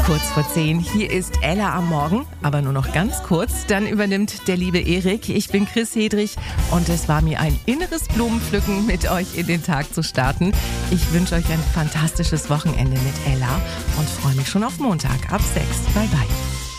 Kurz vor 10. Hier ist Ella am Morgen, aber nur noch ganz kurz. Dann übernimmt der liebe Erik. Ich bin Chris Hedrich und es war mir ein inneres Blumenpflücken, mit euch in den Tag zu starten. Ich wünsche euch ein fantastisches Wochenende mit Ella und freue mich schon auf Montag ab 6. Bye bye.